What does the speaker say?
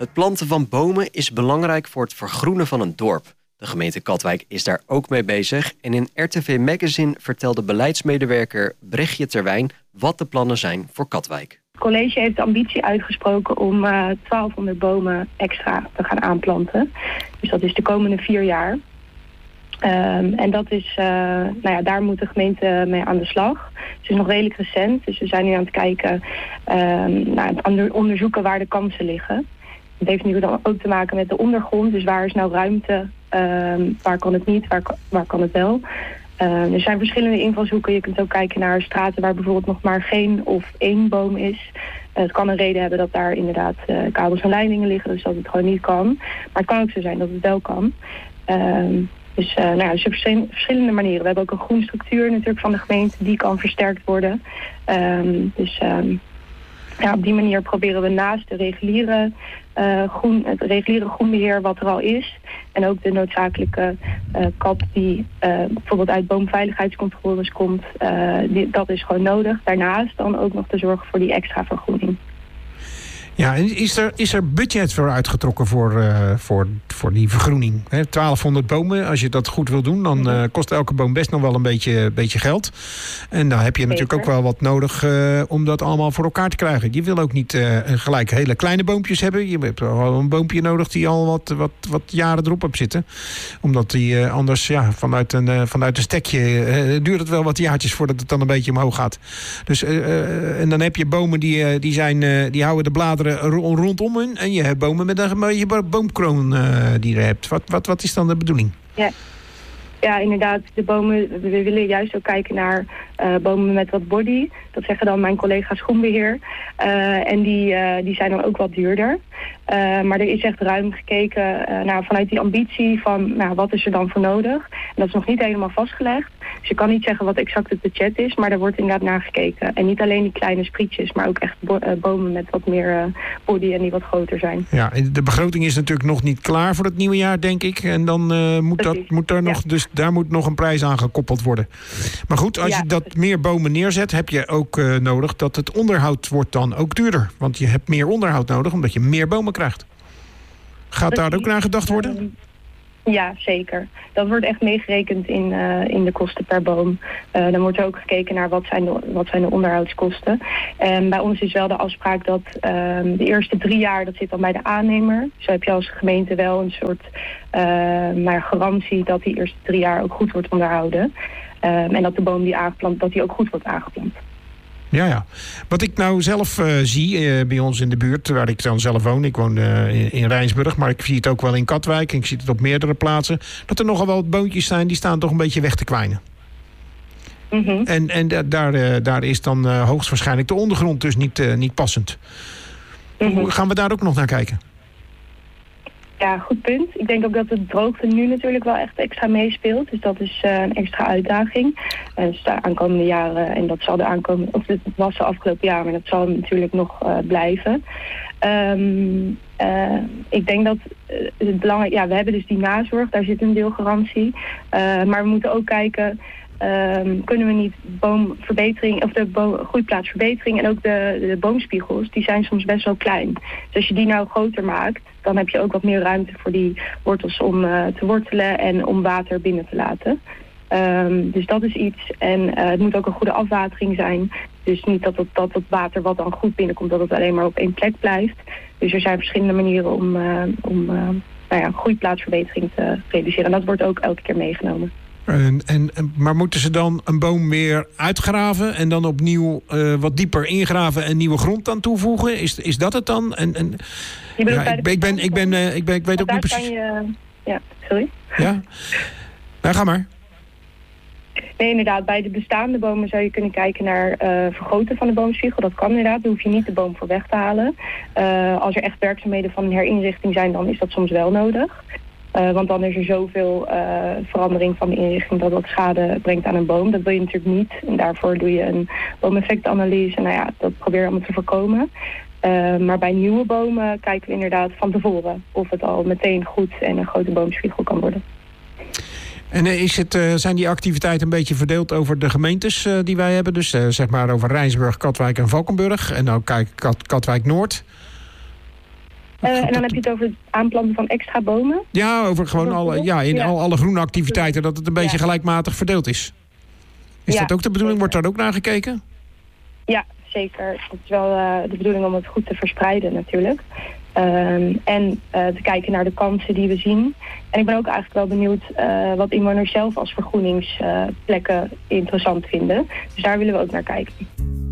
Het planten van bomen is belangrijk voor het vergroenen van een dorp. De gemeente Katwijk is daar ook mee bezig. En in RTV Magazine vertelde beleidsmedewerker Brechtje Terwijn wat de plannen zijn voor Katwijk. Het college heeft de ambitie uitgesproken om 1200 bomen extra te gaan aanplanten. Dus dat is de komende 4 jaar. En dat is, daar moet de gemeente mee aan de slag. Het is nog redelijk recent, dus we zijn nu aan het kijken, aan het onderzoeken waar de kansen liggen. Het heeft nu dan ook te maken met de ondergrond, dus waar is nou ruimte, waar kan het niet, waar kan het wel. Er zijn verschillende invalshoeken. Je kunt ook kijken naar straten waar bijvoorbeeld nog maar geen of 1 boom is. Het kan een reden hebben dat daar inderdaad kabels en leidingen liggen, dus dat het gewoon niet kan. Maar het kan ook zo zijn dat het wel kan. Dus er zijn verschillende manieren. We hebben ook een groenstructuur natuurlijk van de gemeente, die kan versterkt worden. Op die manier proberen we naast de het reguliere groenbeheer wat er al is, en ook de noodzakelijke kap die bijvoorbeeld uit boomveiligheidscontroles komt, dat is gewoon nodig. Daarnaast dan ook nog te zorgen voor die extra vergroening. Ja, en is er budget voor uitgetrokken voor die vergroening? 1200 bomen, als je dat goed wil doen, dan kost elke boom best nog wel een beetje geld. En dan heb je natuurlijk ook wel wat nodig om dat allemaal voor elkaar te krijgen. Je wil ook niet gelijk hele kleine boompjes hebben. Je hebt wel een boompje nodig die al wat jaren erop hebt zitten. Omdat die anders vanuit een stekje duurt het wel wat jaartjes voordat het dan een beetje omhoog gaat. Dus en dan heb je bomen die houden de bladeren rondom hun. En je hebt bomen met een mooie boomkroon die je hebt. Wat is dan de bedoeling? Ja, inderdaad. De bomen, we willen juist ook kijken naar bomen met wat body. Dat zeggen dan mijn collega's groenbeheer. En die zijn dan ook wat duurder. Maar er is echt ruim gekeken vanuit die ambitie van wat is er dan voor nodig. En dat is nog niet helemaal vastgelegd. Dus je kan niet zeggen wat exact het budget is, maar daar wordt inderdaad naar gekeken. En niet alleen die kleine sprietjes, maar ook echt bomen met wat meer body en die wat groter zijn. Ja, de begroting is natuurlijk nog niet klaar voor het nieuwe jaar, denk ik. En dan moet er nog, dus daar moet nog een prijs aan gekoppeld worden. Maar goed, als je dat meer bomen neerzet, heb je ook nodig dat het onderhoud wordt dan ook duurder. Want je hebt meer onderhoud nodig, omdat je meer bomen krijgt. Gaat daar ook naar gedacht worden? Ja, zeker. Dat wordt echt meegerekend in de kosten per boom. Dan wordt er ook gekeken naar wat zijn de onderhoudskosten. En bij ons is wel de afspraak dat de eerste 3 jaar, dat zit dan bij de aannemer. Zo heb je als gemeente wel een soort garantie dat die eerste 3 jaar ook goed wordt onderhouden. En dat de boom die aangeplant, dat die ook goed wordt aangeplant. Ja. Wat ik nou zelf zie bij ons in de buurt, waar ik dan zelf woon. Ik woon in Rijnsburg, maar ik zie het ook wel in Katwijk. En ik zie het op meerdere plaatsen. Dat er nogal wel boontjes zijn, die staan toch een beetje weg te kwijnen. Mm-hmm. En daar is dan hoogstwaarschijnlijk de ondergrond dus niet passend. Mm-hmm. Gaan we daar ook nog naar kijken? Ja, goed punt. Ik denk ook dat het droogte nu natuurlijk wel echt extra meespeelt. Dus dat is een extra uitdaging. Dus de aankomende jaren, en dat zal het was de afgelopen jaren, maar dat zal natuurlijk nog blijven. Ik denk dat het belangrijk, we hebben dus die nazorg, daar zit een deelgarantie. Maar we moeten ook kijken, kunnen we niet boomverbetering of de groeiplaatsverbetering en ook de boomspiegels, die zijn soms best wel klein. Dus als je die nou groter maakt, dan heb je ook wat meer ruimte voor die wortels om te wortelen en om water binnen te laten. Dus dat is iets. En het moet ook een goede afwatering zijn. Dus niet dat het water wat dan goed binnenkomt, dat het alleen maar op 1 plek blijft. Dus er zijn verschillende manieren om groeiplaatsverbetering te realiseren. En dat wordt ook elke keer meegenomen. Maar moeten ze dan een boom weer uitgraven en dan opnieuw wat dieper ingraven en nieuwe grond aan toevoegen? Is dat het dan? Ik weet ook niet precies. Sorry. Ja? Nou, ga maar. Nee, inderdaad. Bij de bestaande bomen zou je kunnen kijken naar vergroten van de boomspiegel. Dat kan inderdaad. Daar hoef je niet de boom voor weg te halen. Als er echt werkzaamheden van een herinrichting zijn, dan is dat soms wel nodig. Want dan is er zoveel verandering van de inrichting dat dat schade brengt aan een boom. Dat wil je natuurlijk niet. En daarvoor doe je een boomeffectanalyse. En dat probeer je allemaal te voorkomen. Maar bij nieuwe bomen kijken we inderdaad van tevoren of het al meteen goed en een grote boomspiegel kan worden. En zijn die activiteiten een beetje verdeeld over de gemeentes die wij hebben? Dus zeg maar over Rijnsburg, Katwijk en Valkenburg. En nou kijk, Katwijk Noord. En dan heb je het over het aanplanten van extra bomen? Ja, over gewoon alle groene activiteiten, dat het een beetje gelijkmatig verdeeld is. Is dat ook de bedoeling? Wordt daar ook naar gekeken? Ja, zeker. Het is wel de bedoeling om het goed te verspreiden natuurlijk. En te kijken naar de kansen die we zien. En ik ben ook eigenlijk wel benieuwd wat inwoners zelf als vergroeningsplekken interessant vinden. Dus daar willen we ook naar kijken.